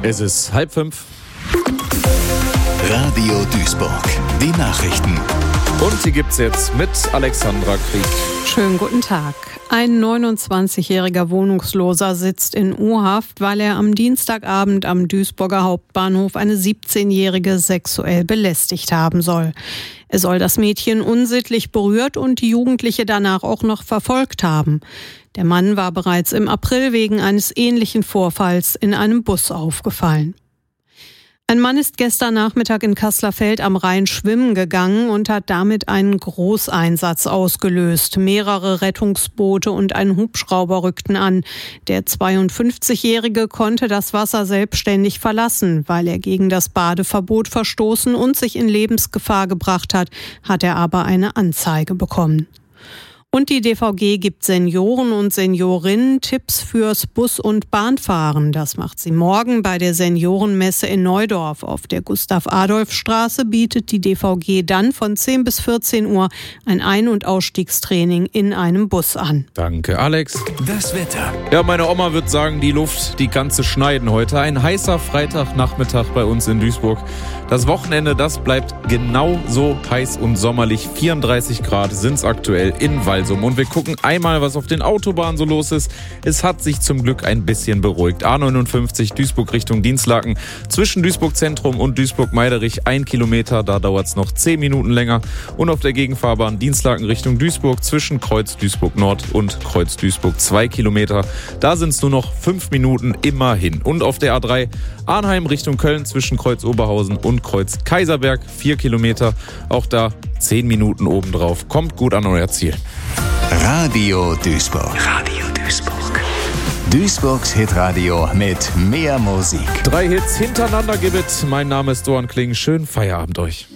Es ist 4:30. Radio Duisburg, die Nachrichten. Und die gibt's jetzt mit Alexandra Krieg. Schönen guten Tag. Ein 29-jähriger Wohnungsloser sitzt in U-Haft, weil er am Dienstagabend am Duisburger Hauptbahnhof eine 17-jährige sexuell belästigt haben soll. Er soll das Mädchen unsittlich berührt und die Jugendliche danach auch noch verfolgt haben. Der Mann war bereits im April wegen eines ähnlichen Vorfalls in einem Bus aufgefallen. Ein Mann ist gestern Nachmittag in Kasslerfeld am Rhein schwimmen gegangen und hat damit einen Großeinsatz ausgelöst. Mehrere Rettungsboote und ein Hubschrauber rückten an. Der 52-Jährige konnte das Wasser selbstständig verlassen. Weil er gegen das Badeverbot verstoßen und sich in Lebensgefahr gebracht hat er aber eine Anzeige bekommen. Und die DVG gibt Senioren und Seniorinnen Tipps fürs Bus- und Bahnfahren. Das macht sie morgen bei der Seniorenmesse in Neudorf. Auf der Gustav-Adolf-Straße bietet die DVG dann von 10 bis 14 Uhr ein Ein- und Ausstiegstraining in einem Bus an. Danke, Alex. Das Wetter. Ja, meine Oma wird sagen, die Luft, die kann sie schneiden heute. Ein heißer Freitagnachmittag bei uns in Duisburg. Das Wochenende, das bleibt genauso heiß und sommerlich. 34 Grad sind es aktuell in Walsum. Und wir gucken einmal, was auf den Autobahnen so los ist. Es hat sich zum Glück ein bisschen beruhigt. A59 Duisburg Richtung Dinslaken. Zwischen Duisburg Zentrum und Duisburg-Meiderich 1 Kilometer. Da dauert es noch 10 Minuten länger. Und auf der Gegenfahrbahn Dinslaken Richtung Duisburg zwischen Kreuz Duisburg Nord und Kreuz Duisburg 2 Kilometer. Da sind es nur noch 5 Minuten immerhin. Und auf der A3 Arnheim Richtung Köln zwischen Kreuz Oberhausen und Kreuz Kaiserberg 4 Kilometer. Auch da 10 Minuten obendrauf. Kommt gut an euer Ziel. Radio Duisburg. Radio Duisburg. Duisburgs Hitradio mit mehr Musik. 3 Hits hintereinander gibt es. Mein Name ist Doan Kling. Schönen Feierabend euch.